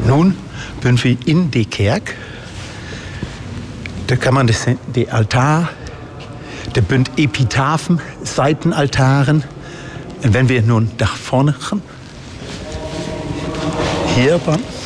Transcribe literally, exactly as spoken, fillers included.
Nun sind wir in die Kerk. Da kann man das, die Altar, da sind Epitaphen, Seitenaltaren. Und wenn wir nun nach vorne kommen, hier